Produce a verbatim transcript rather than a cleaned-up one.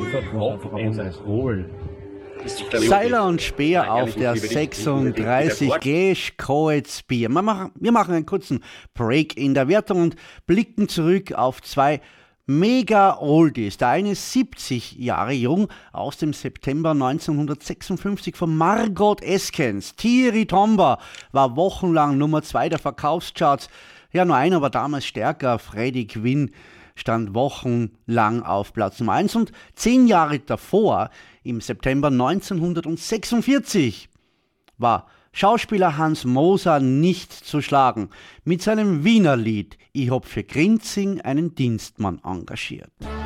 Seiler und Speer auf der sechsunddreißig Glesch Kreuzbier. Wir machen, wir machen einen kurzen Break in der Wertung und blicken zurück auf zwei Mega-Oldies. Der eine ist siebzig Jahre jung, aus dem September neunzehnhundertsechsundfünfzig von Margot Eskens. Thierry Tomba war wochenlang Nummer zwei der Verkaufscharts. Ja, nur einer war damals stärker. Freddie Quinn stand wochenlang auf Platz Nummer eins. Und zehn Jahre davor, im September neunzehnhundertsechsundvierzig, war Schauspieler Hans Moser nicht zu schlagen. Mit seinem Wiener Lied "Ich hab für Grinzing einen Dienstmann engagiert".